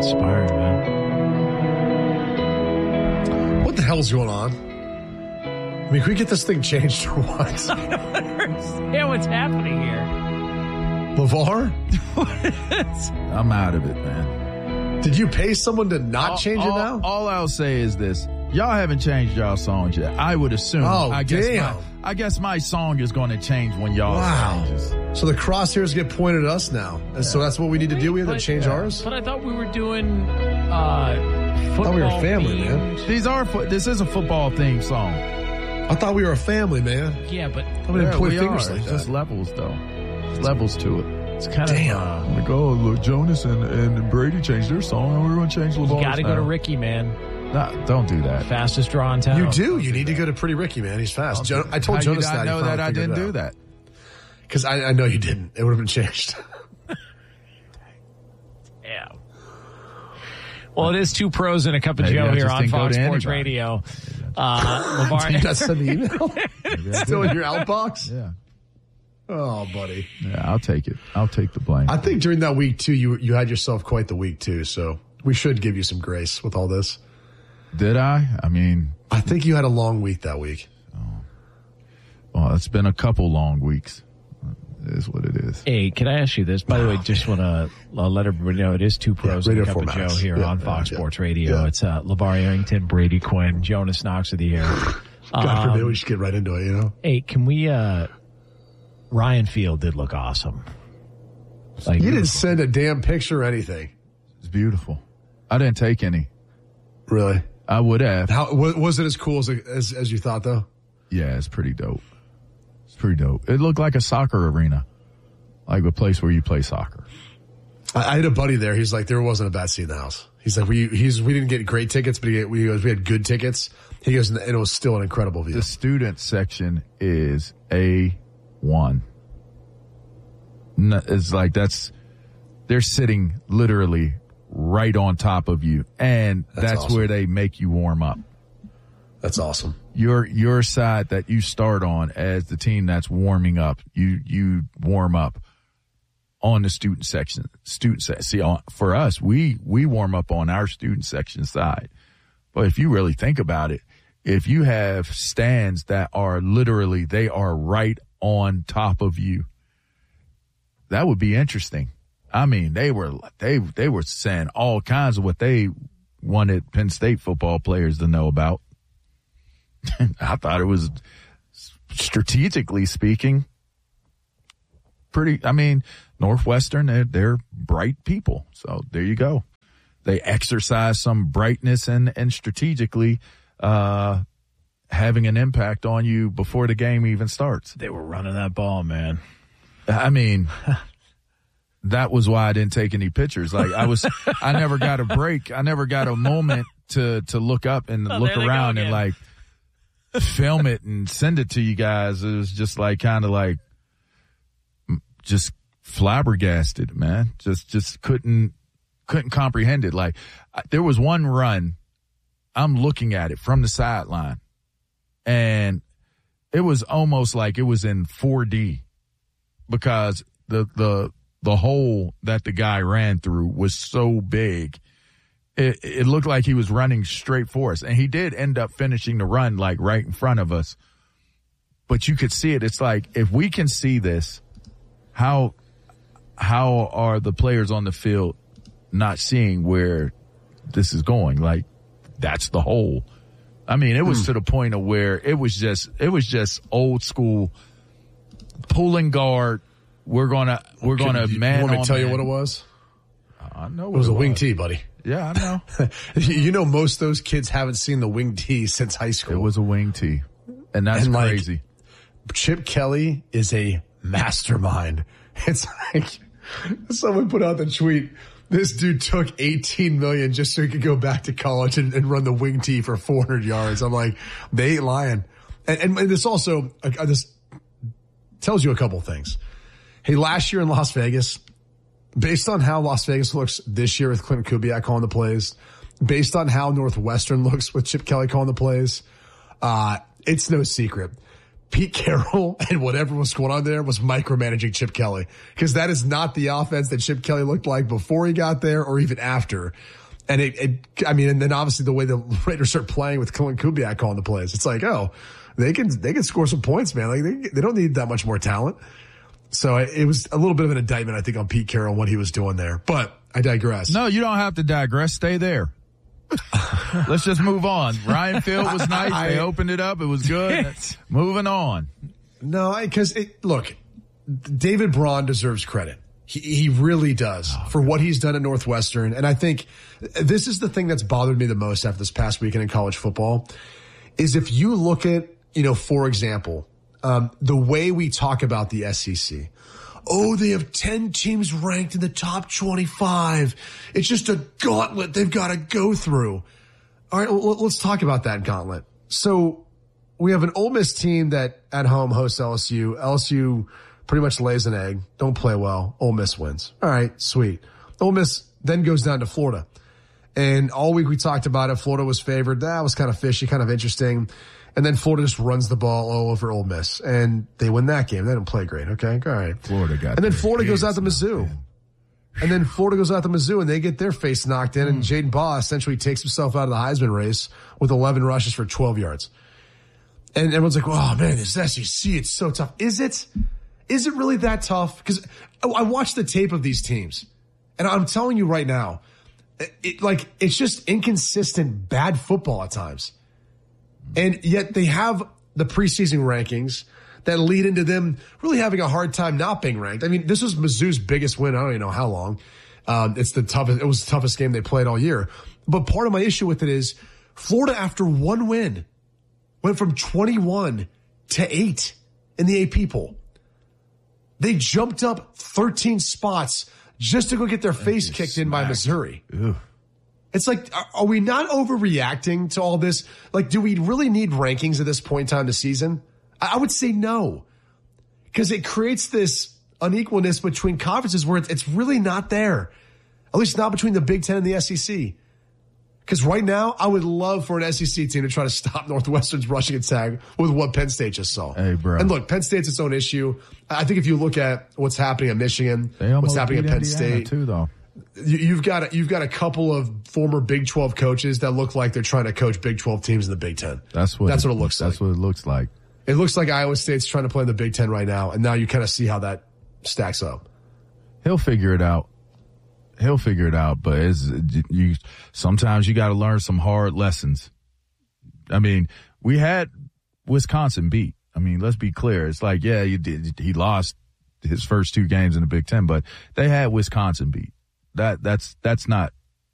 inspiring, man. What the hell's going on? I mean, can we get this thing changed or what? I don't understand what's happening here. LeVar? I'm out of it, man. Did you pay someone to not change it now? All I'll say is this. Y'all haven't changed y'all songs yet. I would assume. I guess my song is going to change when y'all changes. So the crosshairs get pointed at us now. And so that's what we need to do. We have to change ours? But I thought we were doing football. I thought we were a family, themed. man. This is a football themed song. I thought we were a family, man. Yeah, but I didn't point fingers like it's that. just levels, though. There's levels to it. It's kind of like, look, Jonas and Brady changed their song, and we're going to change LeVar's. You got to go to Ricky, man. Nah, don't do that. Fastest draw in town. You do. You need to go to Pretty Ricky, man. He's fast. I told Jonas that. I know that I didn't do that. Because I know you didn't. It would have been changed. Yeah. Well, it is Two Pros and a Cup of Joe here on Fox Sports Radio. LeVar, Did you not send the email? Still in your outbox? Yeah. Oh, buddy. Yeah, I'll take it. I'll take the blame. I think during that week, too, you had yourself quite the week, too. So we should give you some grace with all this. Did I? I mean, I think you had a long week that week. Well, it's been a couple long weeks. It is what it is. Hey, can I ask you this? By the way, just want to let everybody know it is Two Pros and a Cup of Joe here on Fox Sports Radio. It's LeVar Arrington, Brady Quinn, Jonas Knox of the air. God forbid we should get right into it, you know? Hey, can we Ryan Field did look awesome. Like, you didn't send a damn picture or anything. It's beautiful. I didn't take any. Really? I would have. How was it as cool as you thought, though? Yeah, it's pretty dope. It's pretty dope. It looked like a soccer arena, like a place where you play soccer. I had a buddy there. He's like, there wasn't a bad seat in the house. He's like, we didn't get great tickets, but we had good tickets. He goes, and it was still an incredible view. The student section is A1. It's like they're sitting literally right on top of you, and that's awesome. Where they make you warm up. That's awesome. Your side that you start on as the team that's warming up, you warm up on the student section. See, for us, we warm up on our student section side. But if you really think about it, if you have stands that are literally, they are right on top of you, that would be interesting. I mean, they were saying all kinds of what they wanted Penn State football players to know about. I thought it was, strategically speaking, pretty. I mean, Northwestern, they're bright people. So there you go. They exercise some brightness and strategically having an impact on you before the game even starts. They were running that ball, man. I mean, that was why I didn't take any pictures. Like I never got a break. I never got a moment to look up and look around and like film it and send it to you guys. It was just like kind of like just flabbergasted, man. Just couldn't comprehend it. Like there was one run, I'm looking at it from the sideline, and it was almost like it was in 4D because the hole that the guy ran through was so big. It looked like he was running straight for us, and he did end up finishing the run like right in front of us. But you could see it. It's like, if we can see this, how are the players on the field not seeing where this is going? Like, that's the hole. I mean, it was to the point of where it was just old school pulling guard. We're gonna man on man. You want me to tell you what it was? I know it was a wing tee, buddy. Yeah, I know. You know, most of those kids haven't seen the wing tee since high school. It was a wing tee, and that's crazy. Chip Kelly is a mastermind. It's like someone put out the tweet. This dude took $18 million just so he could go back to college and run the wing tee for 400 yards. I'm like, they ain't lying. And this also, this tells you a couple things. Hey, last year in Las Vegas, based on how Las Vegas looks this year with Clint Kubiak calling the plays, based on how Northwestern looks with Chip Kelly calling the plays, it's no secret. Pete Carroll and whatever was going on there was micromanaging Chip Kelly, because that is not the offense that Chip Kelly looked like before he got there or even after. And and then obviously the way the Raiders start playing with Clint Kubiak calling the plays, it's like, oh, they can score some points, man. Like they don't need that much more talent. So it was a little bit of an indictment, I think, on Pete Carroll and what he was doing there. But I digress. No, you don't have to digress. Stay there. Let's just move on. Ryan Field was nice. They opened it up. It was good. Moving on. No, because look, David Braun deserves credit. He really does for what he's done at Northwestern. And I think this is the thing that's bothered me the most after this past weekend in college football is if you look at, for example, the way we talk about the SEC. Oh, they have 10 teams ranked in the top 25. It's just a gauntlet they've got to go through. All right, let's talk about that gauntlet. So we have an Ole Miss team that at home hosts LSU. LSU pretty much lays an egg, don't play well. Ole Miss wins. All right, sweet. Ole Miss then goes down to Florida. And all week we talked about it. Florida was favored. That was kind of fishy, kind of interesting. And then Florida just runs the ball all over Ole Miss. And they win that game. They didn't play great, okay? All right. Florida got. And then Florida goes out to Mizzou. And then Florida goes out to Mizzou and they get their face knocked in. And Jaden Baugh essentially takes himself out of the Heisman race with 11 rushes for 12 yards. And everyone's like, oh man, this SEC, it's so tough. Is it? Is it really that tough? Because I watched the tape of these teams, and I'm telling you right now, it's just inconsistent, bad football at times. And yet they have the preseason rankings that lead into them really having a hard time not being ranked. I mean, this was Mizzou's biggest win. I don't even know how long. It was the toughest game they played all year. But part of my issue with it is Florida, after one win, went from 21 to 8 in the AP poll. They jumped up 13 spots just to go get their face kicked in by Missouri. Ew. It's like, are we not overreacting to all this? Like, do we really need rankings at this point in time in the season? I would say no, because it creates this unequalness between conferences where it's really not there, at least not between the Big Ten and the SEC. Because right now, I would love for an SEC team to try to stop Northwestern's rushing attack with what Penn State just saw. Hey, bro. And look, Penn State's its own issue. I think if you look at what's happening at Michigan, what's happening at Penn State, too, though. You've got a couple of former Big 12 coaches that look like they're trying to coach Big 12 teams in the Big Ten. That's what it looks like. That's what it looks like. It looks like Iowa State's trying to play in the Big Ten right now, and now you kind of see how that stacks up. He'll figure it out. But sometimes you got to learn some hard lessons. I mean, we had Wisconsin beat. I mean, let's be clear. It's like, yeah, he lost his first two games in the Big Ten, but they had Wisconsin beat. That's not